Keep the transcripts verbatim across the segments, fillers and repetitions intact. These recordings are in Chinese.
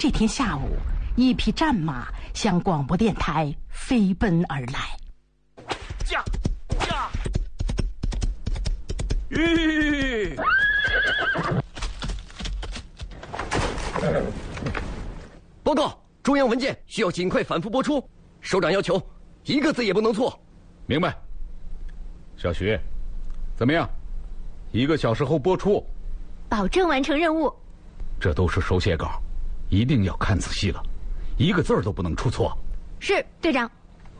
这天下午，一匹战马向广播电台飞奔而来。 驾驾！吁！ 报告，中央文件需要尽快反复播出，首长要求一个字也不能错。 明白。小徐，怎么样？一个小时后播出， 保证完成任务。 这都是手写稿，一定要看仔细了，一个字儿都不能出错。 是，队长。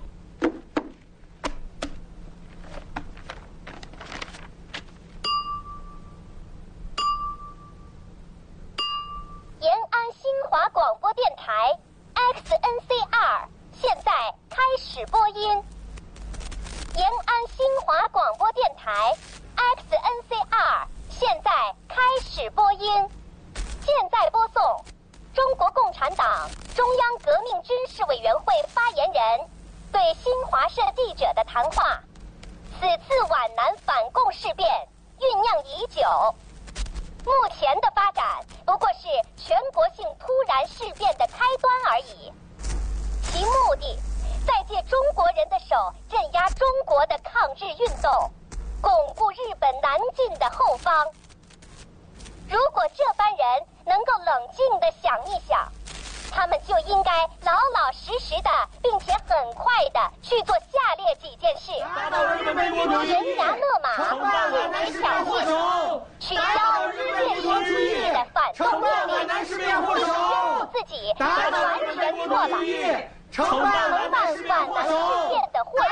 延安新华广播电台 X N C R 现在开始播音。延安新华广播电台 X N C R 现在开始播音。现在播送中国共产党中央革命军事委员会发言人对新华社记者的谈话。此次皖南反共事变酝酿已久，目前的发展不过是全国性突然事变的开端而已，其目的在借中国人的手镇压中国的抗日运动，巩固日本南进的后方。如果这班人能够冷静地想一想，他们就应该老老实实的并且很快的去做下列几件事：悬崖勒马，进行抢救，取消建设区域的反动命令，宣布自己完全错了，承办皖南事变的祸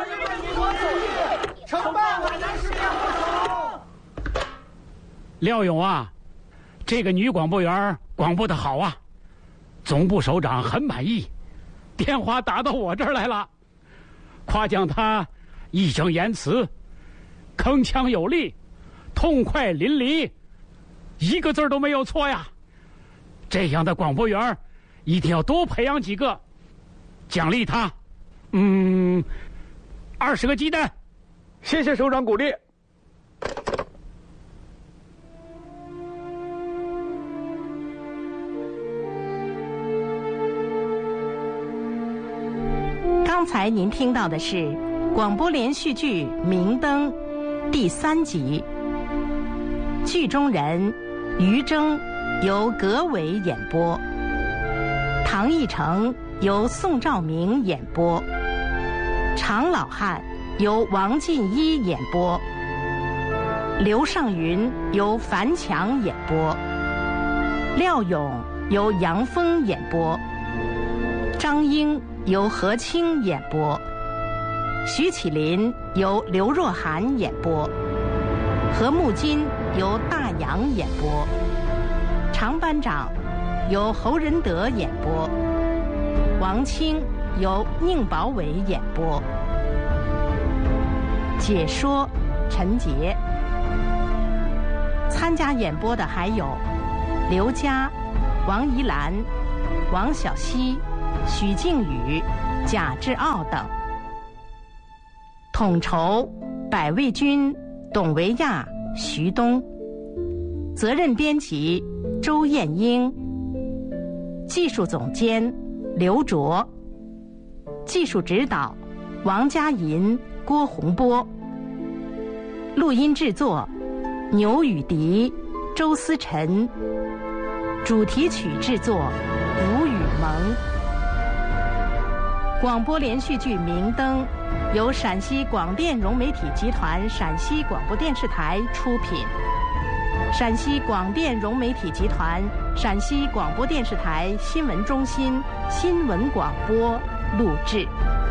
首， 承办皖南事变祸首。 廖勇啊，这个女广播员广播的好啊，总部首长很满意，电话打到我这儿来了，夸奖她义正言辞，铿锵有力，痛快淋漓，一个字都没有错呀。这样的广播员一定要多培养几个，奖励她，嗯，二十个鸡蛋。 谢谢首长鼓励。 刚才您听到的是广播连续剧《明灯》第三集，剧中人于征由葛伟演播，唐奕成由宋兆明演播，常老汉由王进一演播，刘尚云由樊强演播，廖勇由杨峰演播，张英由何清演播，徐启林由刘若涵演播，何木金由大洋演播，常班长由侯仁德演播，王清由宁宝伟演播，解说陈杰。参加演播的还有刘佳、王怡兰、王小溪、许靖宇、贾志傲等。统筹百卫军董维亚、徐东。责任编辑周艳英。技术总监刘卓。技术指导王佳银、郭洪波。录音制作牛雨迪、周思晨。主题曲制作吴雨萌。广播连续剧《明灯》由陕西广电融媒体集团陕西广播电视台出品，陕西广电融媒体集团陕西广播电视台新闻中心新闻广播录制。